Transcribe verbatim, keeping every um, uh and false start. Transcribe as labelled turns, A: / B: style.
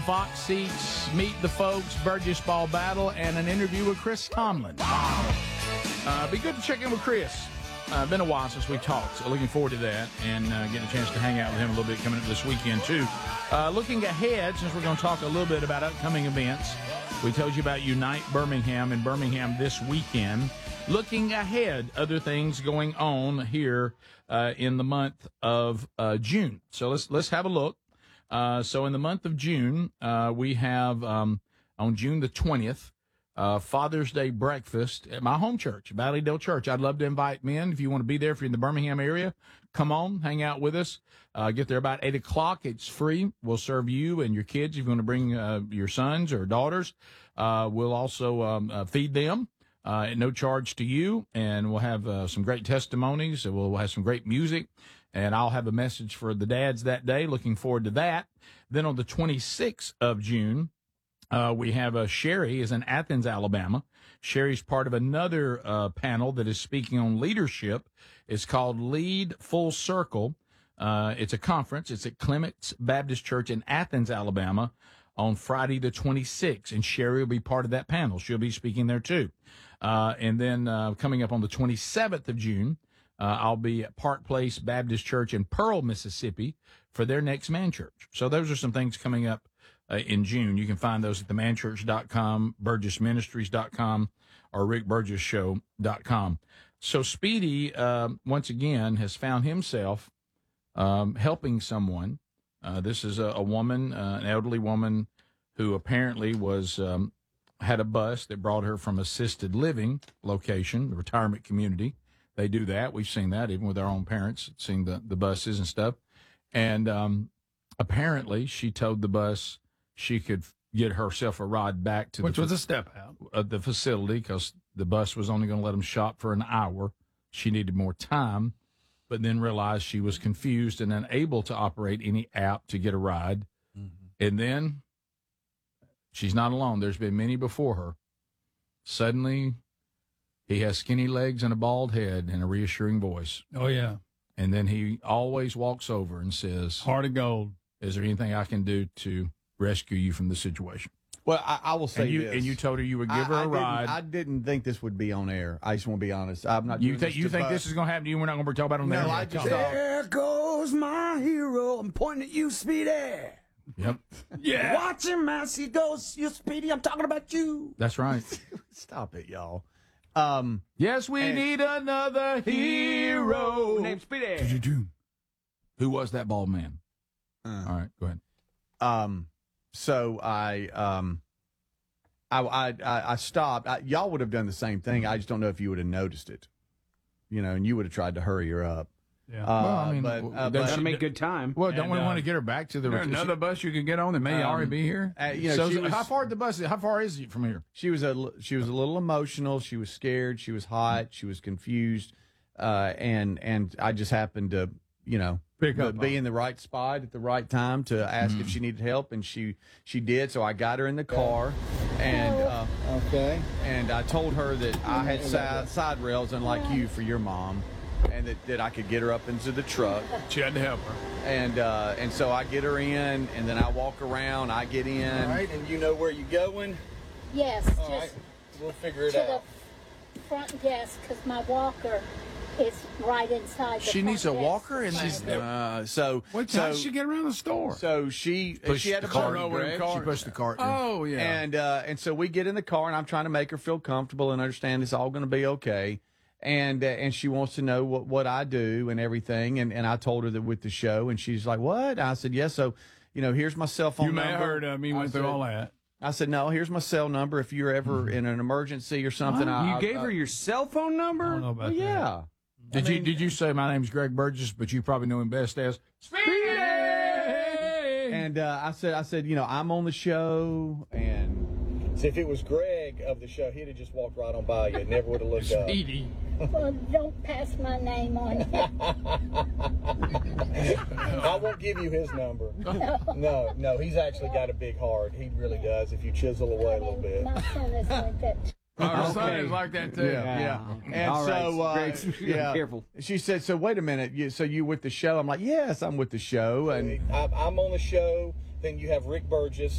A: Fox Seats, Meet the Folks, Burgess Ball Battle, and an interview with Chris Tomlin. Uh, be good to check in with Chris. Uh, been a while since we talked, so looking forward to that and uh, getting a chance to hang out with him a little bit coming up this weekend, too. Uh, looking ahead, since we're going to talk a little bit about upcoming events, we told you about Unite Birmingham in Birmingham this weekend. Looking ahead, other things going on here uh, in the month of uh, June. So let's let's have a look. Uh, so in the month of June, uh, we have um, on June the twentieth, Uh, Father's Day breakfast at my home church, Valleydale Church. I'd love to invite men. If you want to be there, if you're in the Birmingham area, come on, hang out with us. Uh, get there about eight o'clock. It's free. We'll serve you and your kids if you want to bring uh, your sons or daughters. Uh, we'll also um, uh, feed them uh, at no charge to you, and we'll have uh, some great testimonies. We'll have some great music, and I'll have a message for the dads that day. Looking forward to that. Then on the twenty-sixth of June, Uh, we have uh, Sherry is in Athens, Alabama. Sherry's part of another uh, panel that is speaking on leadership. It's called Lead Full Circle. Uh, it's a conference. It's at Clements Baptist Church in Athens, Alabama on Friday the twenty-sixth. And Sherry will be part of that panel. She'll be speaking there too. Uh, and then uh, coming up on the twenty-seventh of June, uh, I'll be at Park Place Baptist Church in Pearl, Mississippi for their Next Man Church. So those are some things coming up Uh, in June. You can find those at the man church dot com, burgess ministries dot com, or rick burgess show dot com. So Speedy, uh, once again, has found himself um, helping someone. Uh, this is a, a woman, uh, an elderly woman, who apparently was um, had a bus that brought her from assisted living location, the retirement community. They do that. We've seen that even with our own parents, seen the, the buses and stuff. And um, apparently she told the bus she could get herself a ride back to
B: Which
A: the,
B: was a step out
A: of the facility because the bus was only going to let them shop for an hour. She needed more time, but then realized she was confused and unable to operate any app to get a ride. Mm-hmm. And then she's not alone. There's been many before her. Suddenly, he has skinny legs and a bald head and a reassuring voice.
B: Oh, yeah.
A: And then he always walks over and says,
B: Heart of gold.
A: Is there anything I can do to rescue you from the situation?
C: Well, I, I will say
A: and you,
C: this.
A: And you told her you would give
C: I,
A: her a
C: I
A: ride.
C: Didn't, I didn't think this would be on air. I just want to be honest. I'm not.
A: You
C: doing
A: think
C: this
A: you
C: to
A: think
C: bust.
A: this is going to happen to you? We're not going to talk about it on
C: No,
A: there.
C: I just
B: There goes my hero. I'm pointing at you, Speedy.
A: Yep.
B: Yeah. Watch him as he goes. You, Speedy. I'm talking about you.
A: That's right.
C: Stop it, y'all. Um,
A: yes, we
C: and,
A: need another hero
B: named Speedy.
A: Who was that bald man?
C: Uh,
A: All right, go ahead.
C: Um. So I um, I I I stopped. I, y'all would have done the same thing. I just don't know if you would have noticed it, you know, and you would have tried to hurry her up.
B: Yeah.
C: Uh,
A: Well, I mean,
C: but,
A: well,
C: uh,
A: that's-
C: but
D: Gotta make good time.
A: Well, don't
B: And,
A: we
B: uh,
A: want to get her back to the?
B: Is there another bus you could get on that may
C: Um,
B: already be here?
C: uh, you know,
A: so
C: she was,
A: how far the bus? How far is it from here?
C: she was a l- she was a little emotional. She was scared. She was hot. She was confused, uh, and and I just happened to you know.
B: Pick up
C: be
B: on
C: in the right spot at the right time to ask
A: Mm.
C: if she needed help, and she she did. So I got her in the car, and uh,
E: Okay.
C: and I told her that I had side, side rails, unlike you, for your mom, and that, that I could get her up into the truck,
B: She had to help her.
C: and uh, and so I get her in, and then I walk around, I get in,
E: All right, and you know where you're going?
F: Yes,
E: All
F: just
E: right, we'll figure it
F: to
E: out.
F: the front desk because my walker is right inside the
A: She
F: front
A: needs a
F: desk.
A: walker, and she's
C: uh, so
B: What,
C: so
B: how did she get around the store?
C: so she
A: pushed
C: she had
A: the
C: a
A: cart
C: buggy,
A: over.
C: Greg.
A: She pushed the cart. in.
B: Oh, yeah.
C: And uh, and so we get in the car, and I'm trying to make her feel comfortable and understand it's all going to be okay. And uh, and she wants to know what, what I do and everything. And, and I told her that with the show, and she's like, "What?" I said, "Yes." So, you know, here's my cell phone
B: you may
C: number.
B: have heard of me.
C: I
B: Went through
C: said-
B: all that.
C: I said, "No, here's my cell number. If you're ever in an emergency or something." I,
D: You
C: I,
D: gave
C: I,
D: her your cell phone
B: I don't know
D: number?
B: about
C: well,
B: that.
C: yeah.
A: Did you did you say my name's Greg Burgess, but you probably know him best as Speedy?
C: And uh, I said, I said, you know, I'm on the show, and
E: See, if it was Greg of the show, he'd have just walked right on by you. Never would have looked up.
A: Speedy.
F: Well, don't pass my name on.
E: I won't give you his number. No, no, he's actually got a big heart. He really does. If you chisel away a little bit.
F: My son is like that.
B: Our son
D: Okay.
B: is like that, too.
C: Yeah, yeah. And
D: All right,
C: so, uh,
D: Greg,
C: yeah,
D: careful.
C: She said, "So wait a minute. You, so you with the show?" I'm like, "Yes, I'm with the show." And
E: I, I'm on the show. Then you have Rick Burgess.